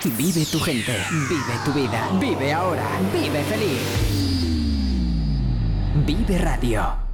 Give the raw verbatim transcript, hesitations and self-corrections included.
Vive tu gente, vive tu vida, vive ahora, vive feliz. Vive Radio.